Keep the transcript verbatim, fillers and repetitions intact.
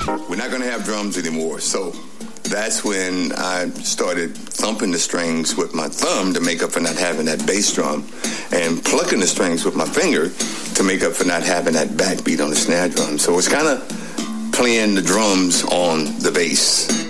we're not going to have drums anymore. So that's when I started thumping the strings with my thumb to make up for not having that bass drum, and plucking the strings with my finger to make up for not having that backbeat on the snare drum. So it's kind of playing the drums on the bass.